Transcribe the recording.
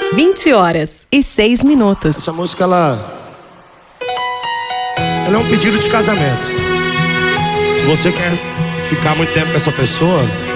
20h06. Essa música, ela é um pedido de casamento. Se você quer ficar muito tempo com essa pessoa,